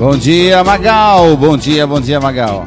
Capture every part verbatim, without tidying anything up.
Bom dia, Magal. Bom dia, bom dia, Magal.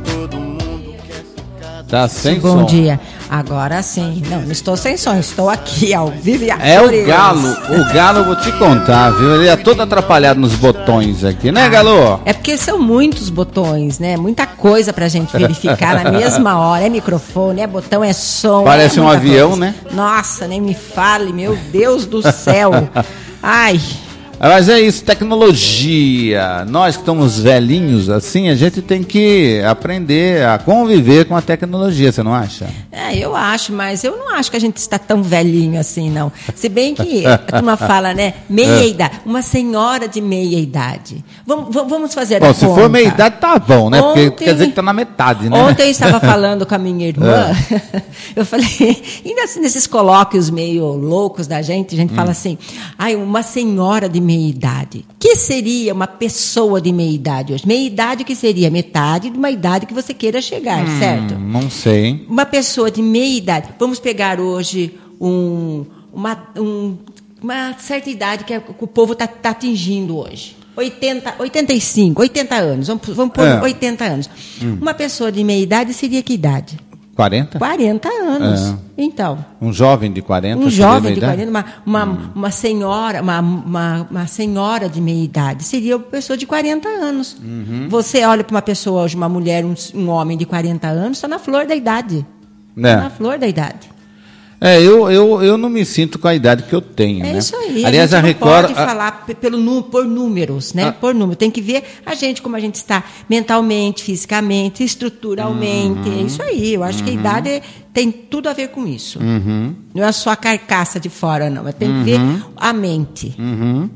Tá sem Bom som. dia. Agora sim. Não, não estou sem som. Estou aqui ao vivo e a É cores. o Galo. O Galo, eu vou te contar, viu? Ele é todo atrapalhado nos botões aqui, né, Galo? É porque são muitos botões, né? Muita coisa pra gente verificar na mesma hora. É microfone, é botão, é som. Parece é um muita avião, coisa. né? Nossa, nem me fale, meu Deus do céu. Ai... Mas é isso, tecnologia. Nós que estamos velhinhos assim, a gente tem que aprender a conviver com a tecnologia, você não acha? É, eu acho, mas eu não acho que a gente está tão velhinho assim, não. Se bem que a turma fala, né, meia idade, uma senhora de meia idade. Vamos, vamos fazer Bom, a se conta. for meia idade tá bom, né? Ontem, Porque quer dizer que tá na metade, né? Ontem eu estava falando com a minha irmã, é. eu falei, e nesses colóquios meio loucos da gente, a gente hum. fala assim, ai, uma senhora de meia idade. Que seria uma pessoa de meia idade hoje? Meia idade que seria metade de uma idade que você queira chegar, hum, certo? Não sei. Uma pessoa de meia idade. Vamos pegar hoje um, uma, um, uma certa idade que, é, que o povo está tá atingindo hoje. oitenta, oitenta e cinco, oitenta anos. Vamos, vamos pôr é. oitenta anos. Hum. Uma pessoa de meia idade seria que idade? quarenta? quarenta anos. É. Então. Um jovem de quarenta? Um jovem de quarenta, uma, uma, hum. uma senhora, uma, uma, uma senhora de meia idade. Seria uma pessoa de quarenta anos. Uhum. Você olha para uma pessoa hoje, uma mulher, um, um homem de quarenta anos, está na flor da idade. Está é. na flor da idade. É, eu, eu, eu não me sinto com a idade que eu tenho, é né? Isso aí, Aliás, a gente a não Record, pode a... falar pelo, por números, né? Ah. Por número. Tem que ver a gente, como a gente está mentalmente, fisicamente, estruturalmente. Uhum. É isso aí. Eu acho uhum. que a idade tem tudo a ver com isso. Uhum. Não é só a carcaça de fora, não. Mas tem que ver uhum. a mente. Uhum.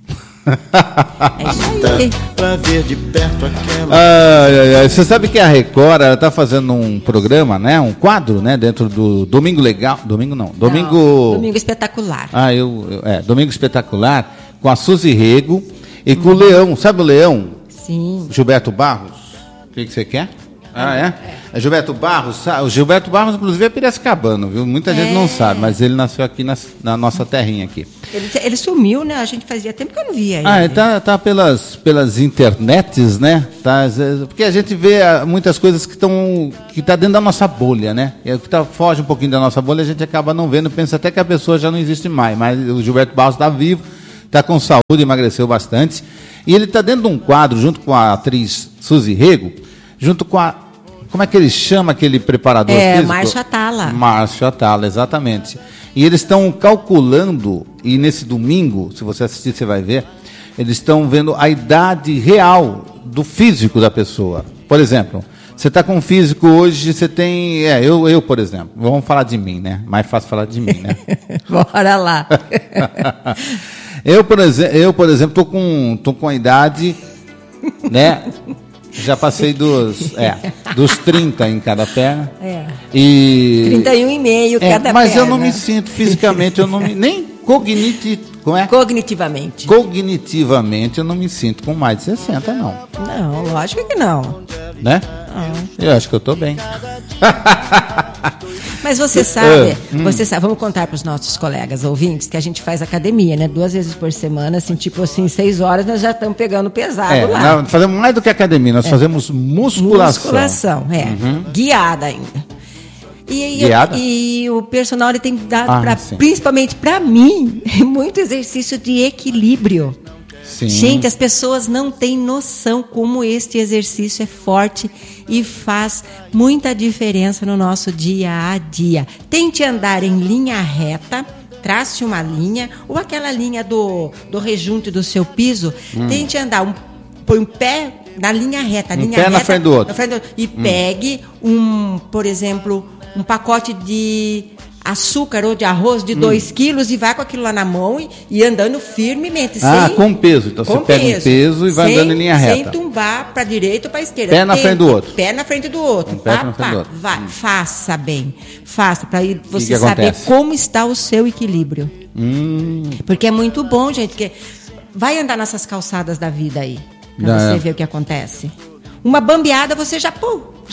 É isso aí. Pra ver de perto aquela... Ai, ai, ai. Você sabe que a Record está fazendo um programa, né? Um quadro, né? Dentro do Domingo Legal. Domingo não. Domingo. Não, Domingo Espetacular. Ah, eu, eu. É, Domingo Espetacular com a Suzy Rego e hum. com o Leão. Sabe o Leão? Sim. Gilberto Barros. O que, que você quer? Ah, é? é? Gilberto Barros, o Gilberto Barros, inclusive, é piracicabano, viu? Muita é. gente não sabe, mas ele nasceu aqui na, na nossa terrinha aqui. Ele, ele sumiu, né? A gente fazia tempo que eu não via ele. Ah, ele tá, tá pelas, pelas internets, né? Tá, porque a gente vê muitas coisas que estão que tá dentro da nossa bolha, né? E o que tá, foge um pouquinho da nossa bolha, a gente acaba não vendo, pensa até que a pessoa já não existe mais, mas o Gilberto Barros está vivo, está com saúde, emagreceu bastante, e ele está dentro de um quadro, junto com a atriz Suzy Rego, junto com a... Como é que ele chama aquele preparador é, físico? Márcio Atala. Márcio Atala, exatamente. E eles estão calculando, e nesse domingo, se você assistir, você vai ver, eles estão vendo a idade real do físico da pessoa. Por exemplo, você está com um físico hoje, você tem... É, eu, eu, por exemplo, vamos falar de mim, né? Mais fácil falar de mim, né? Bora lá. eu, por exemplo, eu, por exemplo, estou com, tô com a idade, né... Já passei dos, é, dos trinta em cada perna. É. E trinta e um e meio é, cada mas perna. eu não me sinto fisicamente, eu não me, nem cogniti, como é? cognitivamente. Cognitivamente eu não me sinto com mais de sessenta, não. Não, lógico que não. Né? Não. Eu acho que eu estou bem. Mas você sabe, hum. você sabe, vamos contar para os nossos colegas ouvintes que a gente faz academia, né? Duas vezes por semana, assim, tipo assim, seis horas, nós já estamos pegando pesado é, lá. Nós fazemos mais do que academia, nós é. fazemos musculação. Musculação, é. Uhum. Guiada ainda. E, Guiada? E, e o personal ele tem dado, ah, pra, principalmente para mim, muito exercício de equilíbrio. Sim. Gente, as pessoas não têm noção como este exercício é forte e faz muita diferença no nosso dia a dia. Tente andar em linha reta, trace uma linha, ou aquela linha do, do rejunte do seu piso, hum. tente andar, um, põe um pé na linha reta, um linha pé reta, na frente do outro. Frente do outro e hum. pegue, um, por exemplo, um pacote de açúcar ou de arroz de dois hum. quilos e vai com aquilo lá na mão e, e andando firmemente. Ah, sem, com peso. Então com você pega peso, um peso e vai sem, andando em linha reta. Sem tumbar para a direita ou para a esquerda. Pé na Tem, frente do outro. Pé na frente do outro. Um pé pá, na frente pá, do outro. Vai, hum. Faça bem. Faça para você que saber acontece? como está o seu equilíbrio. Hum. Porque é muito bom, gente. Porque vai andar nessas calçadas da vida aí. Para você é. ver o que acontece. Uma bambeada você já, pô, já...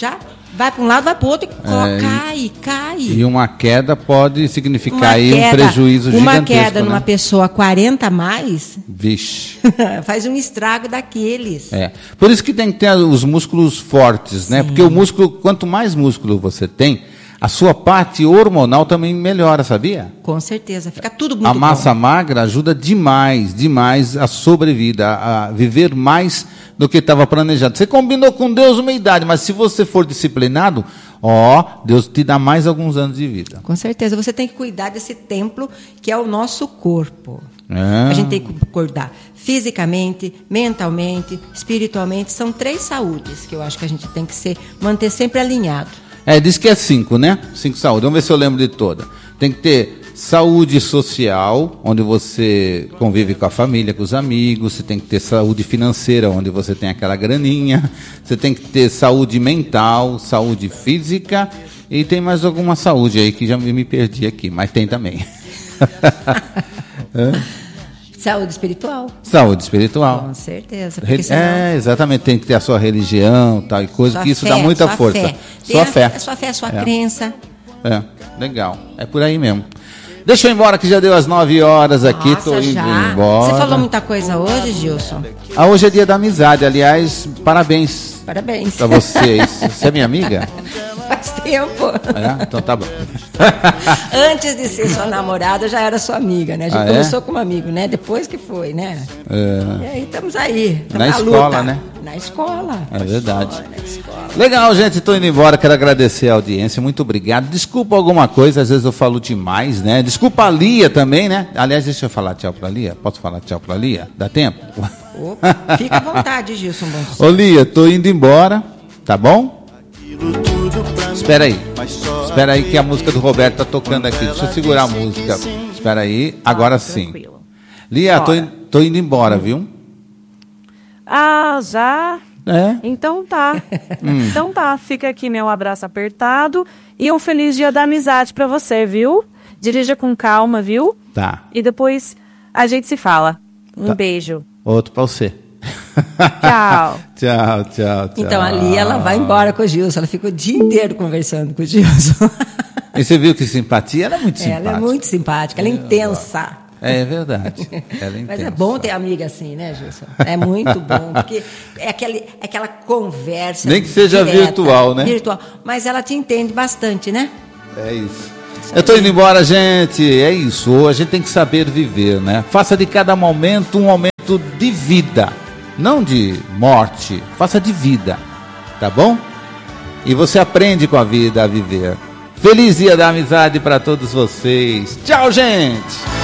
Vai para um lado, vai para o outro, e É, cai, cai. E uma queda pode significar Uma aí queda- um prejuízo Uma gigantesco. queda né? numa pessoa quarenta a mais Vixe. faz um estrago daqueles. É. Por isso que tem que ter os músculos fortes, né? Porque o músculo, quanto mais músculo você tem, a sua parte hormonal também melhora, sabia? Com certeza, fica tudo muito A massa bom. magra ajuda demais, demais a sobrevida, a, a viver mais do que estava planejado. Você combinou com Deus uma idade, mas se você for disciplinado, ó, Deus te dá mais alguns anos de vida. Com certeza, você tem que cuidar desse templo que é o nosso corpo. É. A gente tem que cuidar fisicamente, mentalmente, espiritualmente. São três saúdes que eu acho que a gente tem que ser, manter sempre alinhado. É, diz que é cinco, né? Cinco saúde. Vamos ver se eu lembro de toda. Tem que ter saúde social, onde você convive com a família, com os amigos. Você tem que ter saúde financeira, onde você tem aquela graninha. Você tem que ter saúde mental, saúde física. E tem mais alguma saúde aí que já me me perdi aqui, mas tem também. Saúde espiritual. Saúde espiritual. Com certeza. Re- Porque senão, É, exatamente, tem que ter a sua religião, tal e coisa, sua que isso fé, dá muita sua força. Fé. Sua Tem a- fé. A sua fé, a sua É. crença. É, legal. É por aí mesmo. Deixa eu ir embora que já deu as nove horas aqui, Nossa, tô indo já. embora. Você falou muita coisa hoje, Gilson? Ah, hoje é dia da amizade, aliás, parabéns Parabéns. pra vocês. Você é minha amiga? Faz tempo. É? Então tá bom. Antes de ser sua namorada, já era sua amiga, né? A gente Ah, é? começou como amigo, né? Depois que foi, né? É, E aí estamos aí. Na Estamos escola, luta. né? Na escola. é verdade. Na escola. Legal, gente, estou indo embora, quero agradecer a audiência, muito obrigado. Desculpa alguma coisa, às vezes eu falo demais, né? Desculpa a Lia também, né? Aliás, deixa eu falar tchau pra Lia. Posso falar tchau pra Lia? Dá tempo? Opa, fica à vontade, Gilson. Bom. Ô Lia, tô indo embora, tá bom? Espera aí. Espera aí que a música do Roberto tá tocando aqui. Deixa eu segurar a música. Espera aí, agora sim. Tranquilo. Lia, tô, Bora. in- tô indo embora, viu? Ah, já? É. Então tá. Então tá, fica aqui meu abraço apertado e um feliz dia da amizade pra você, viu? Dirija com calma, viu? Tá. E depois a gente se fala. Um Tá. beijo. Outro pra você. Tchau. Tchau, tchau, tchau. Então, ali ela vai embora com o Gilson. Ela fica o dia inteiro conversando com o Gilson. E você viu que simpatia? Ela é muito simpática. Ela é muito simpática, ela é intensa. É verdade. Ela é Mas intensa. é bom ter amiga assim, né, Gilson? É muito bom, porque é, aquele, é aquela conversa. Nem que seja direta, virtual, né? Virtual. Mas ela te entende bastante, né? É isso. Eu tô indo embora, gente. É isso. A gente tem que saber viver, né? Faça de cada momento um momento de vida, não de morte. Faça de vida, tá bom? E você aprende com a vida a viver. Feliz dia da amizade para todos vocês. Tchau, gente.